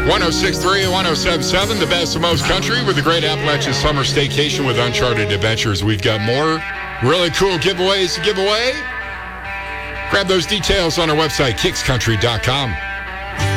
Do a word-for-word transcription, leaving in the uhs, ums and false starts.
one oh six point three and one oh seven point seven, the best of most country with the Great Appalachian Summer Staycation with Uncharted Adventures. We've got more really cool giveaways to give away. Grab those details on our website, kicks country dot com.